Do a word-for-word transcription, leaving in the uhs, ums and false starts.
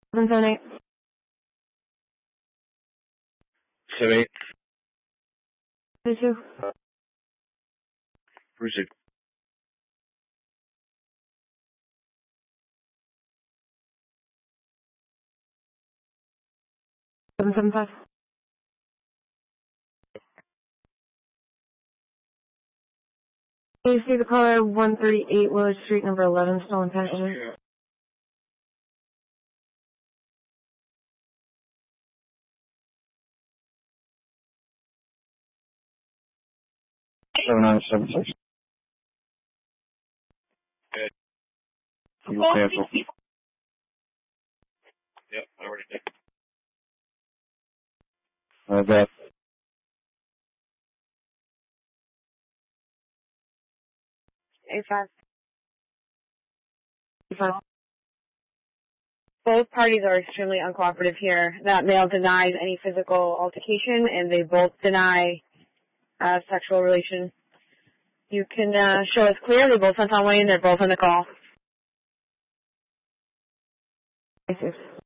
seven seven eight. Seven eight. Two two. Proceed. Seven seven five. You see the caller one thirty-eight Willard Street, number eleven, stolen passenger. Seven nine seven six. Okay. You cancel. Yep, I already did. I got. eight five. eight five. Both parties are extremely uncooperative here. That male denies any physical altercation, and they both deny uh, sexual relation. You can uh, show us clear. They both sent on way, and they're both on the call. Yes, sir.